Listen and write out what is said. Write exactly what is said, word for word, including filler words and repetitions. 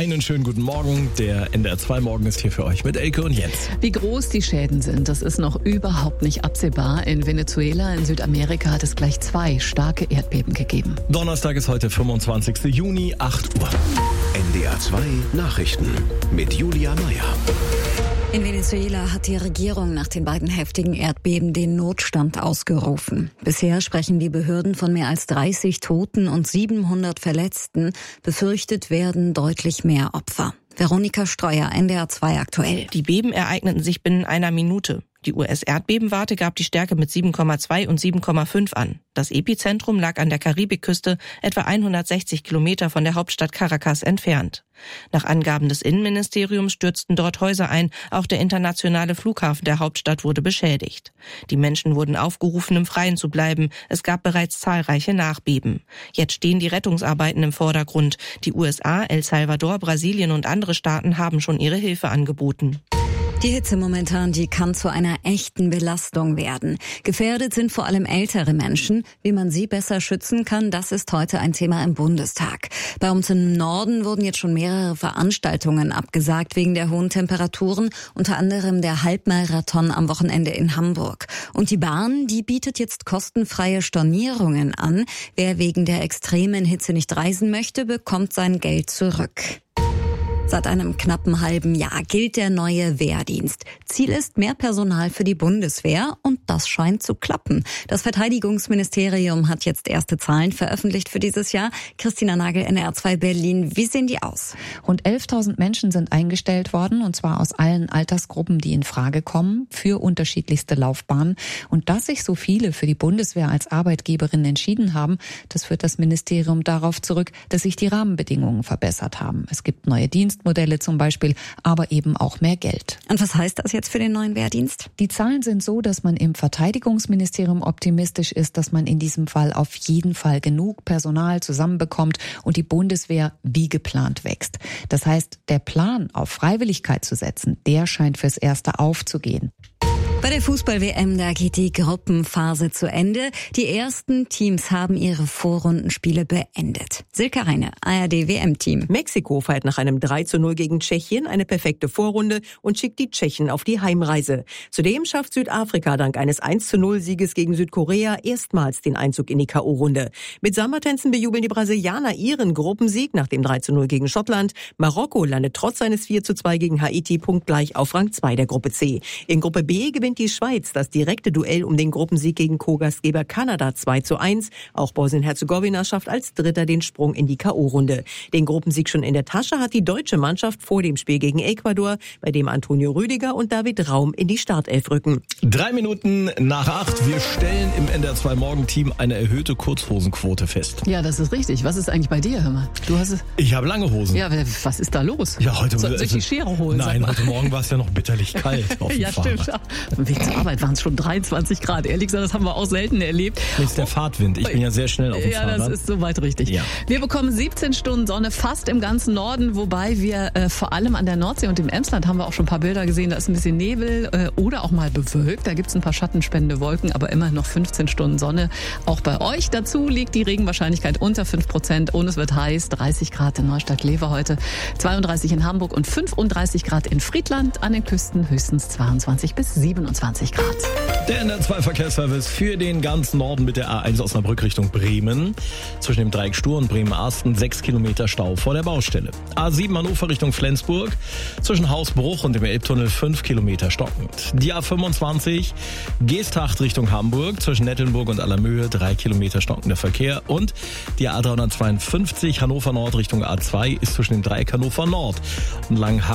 Einen schönen guten Morgen. Der N D R zwei Morgen ist hier für euch mit Elke und Jens. Wie groß die Schäden sind, das ist noch überhaupt nicht absehbar. In Venezuela in Südamerika hat es gleich zwei starke Erdbeben gegeben. Donnerstag ist heute fünfundzwanzigster Juni, acht Uhr. N D R zwei Nachrichten mit Julia Meyer. In Venezuela hat die Regierung nach den beiden heftigen Erdbeben den Notstand ausgerufen. Bisher sprechen die Behörden von mehr als dreißig Toten und siebenhundert Verletzten. Befürchtet werden deutlich mehr Opfer. Veronika Streuer, N D R zwei aktuell. Die Beben ereigneten sich binnen einer Minute. Die U S-Erdbebenwarte gab die Stärke mit sieben Komma zwei und sieben Komma fünf an. Das Epizentrum lag an der Karibikküste, etwa hundertsechzig Kilometer von der Hauptstadt Caracas entfernt. Nach Angaben des Innenministeriums stürzten dort Häuser ein, auch der internationale Flughafen der Hauptstadt wurde beschädigt. Die Menschen wurden aufgerufen, im Freien zu bleiben. Es gab bereits zahlreiche Nachbeben. Jetzt stehen die Rettungsarbeiten im Vordergrund. Die U S A, El Salvador, Brasilien und andere Staaten haben schon ihre Hilfe angeboten. Die Hitze momentan, die kann zu einer echten Belastung werden. Gefährdet sind vor allem ältere Menschen. Wie man sie besser schützen kann, das ist heute ein Thema im Bundestag. Bei uns im Norden wurden jetzt schon mehrere Veranstaltungen abgesagt wegen der hohen Temperaturen, unter anderem der Halbmarathon am Wochenende in Hamburg. Und die Bahn, die bietet jetzt kostenfreie Stornierungen an. Wer wegen der extremen Hitze nicht reisen möchte, bekommt sein Geld zurück. Seit einem knappen halben Jahr gilt der neue Wehrdienst. Ziel ist mehr Personal für die Bundeswehr und das scheint zu klappen. Das Verteidigungsministerium hat jetzt erste Zahlen veröffentlicht für dieses Jahr. Christina Nagel, N D R zwei Berlin. Wie sehen die aus? Rund elftausend Menschen sind eingestellt worden, und zwar aus allen Altersgruppen, die in Frage kommen, für unterschiedlichste Laufbahnen. Und dass sich so viele für die Bundeswehr als Arbeitgeberin entschieden haben, das führt das Ministerium darauf zurück, dass sich die Rahmenbedingungen verbessert haben. Es gibt neue Dienstmodelle zum Beispiel, aber eben auch mehr Geld. Und was heißt das jetzt für den neuen Wehrdienst? Die Zahlen sind so, dass man im Verteidigungsministerium optimistisch ist, dass man in diesem Fall auf jeden Fall genug Personal zusammenbekommt und die Bundeswehr wie geplant wächst. Das heißt, der Plan, auf Freiwilligkeit zu setzen, der scheint fürs Erste aufzugehen. Bei der Fußball-W M, da geht die Gruppenphase zu Ende. Die ersten Teams haben ihre Vorrundenspiele beendet. Silke Heine, A R D-W M-Team. Mexiko feiert nach einem drei zu null gegen Tschechien eine perfekte Vorrunde und schickt die Tschechen auf die Heimreise. Zudem schafft Südafrika dank eines eins zu null Sieges gegen Südkorea erstmals den Einzug in die K O-Runde. Mit Sommertänzen bejubeln die Brasilianer ihren Gruppensieg nach dem drei zu null gegen Schottland. Marokko landet trotz seines vier zu zwei gegen Haiti punktgleich auf Rang zwei der Gruppe C. In Gruppe B gewinnt die Schweiz das direkte Duell um den Gruppensieg gegen Co-Gastgeber Kanada zwei zu eins. Auch Bosnien-Herzegowina schafft als Dritter den Sprung in die K O-Runde. Den Gruppensieg schon in der Tasche hat die deutsche Mannschaft vor dem Spiel gegen Ecuador, bei dem Antonio Rüdiger und David Raum in die Startelf rücken. Drei Minuten nach acht. Wir stellen im N D R zwei Morgenteam eine erhöhte Kurzhosenquote fest. Ja, das ist richtig. Was ist eigentlich bei dir, hör mal? Du hast es. Ich habe lange Hosen. Ja, was ist da los? Ja, heute soll ich die Schere holen? Nein, heute Morgen war es ja noch bitterlich kalt auf dem Ja, Fahrrad. stimmt. Auf dem Weg zur Arbeit waren es schon dreiundzwanzig Grad. Ehrlich gesagt, das haben wir auch selten erlebt. Das ist der Fahrtwind. Ich bin ja sehr schnell auf dem ja, Fahrrad. Ja, das ist soweit richtig. Ja. Wir bekommen siebzehn Stunden Sonne fast im ganzen Norden, wobei wir äh, vor allem an der Nordsee und im Emsland haben wir auch schon ein paar Bilder gesehen. Da ist ein bisschen Nebel äh, oder auch mal bewölkt. Da gibt es ein paar schattenspendende Wolken, aber immer noch fünfzehn Stunden Sonne. Auch bei euch dazu liegt die Regenwahrscheinlichkeit unter fünf Prozent und es wird heiß. dreißig Grad in Neustadt-Lever heute, zweiunddreißig in Hamburg und fünfunddreißig Grad in Friedland. An den Küsten höchstens zweiundzwanzig bis siebenundzwanzig Grad. Der N D R zwei Verkehrsservice für den ganzen Norden mit der A eins Osnabrück Richtung Bremen. Zwischen dem Dreieck Stur und Bremen-Arsten sechs Kilometer Stau vor der Baustelle. A sieben Hannover Richtung Flensburg. Zwischen Hausbruch und dem Elbtunnel fünf Kilometer stockend. Die A fünfundzwanzig Geesthacht Richtung Hamburg. Zwischen Nettelnburg und Allermöhe drei Kilometer stockender Verkehr. Und die A dreihundertzweiundfünfzig Hannover Nord Richtung A zwei ist zwischen dem Dreieck Hannover Nord und Langenhagen